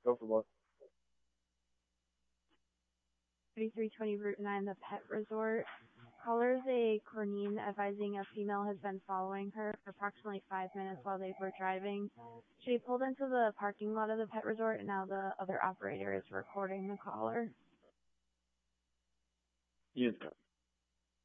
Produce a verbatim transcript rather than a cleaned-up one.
Go for both. thirty-three twenty Route nine, the pet resort. Caller is a Cornine advising a female has been following her for approximately five minutes while they were driving. She pulled into the parking lot of the pet resort, and now the other operator is recording the caller. Unit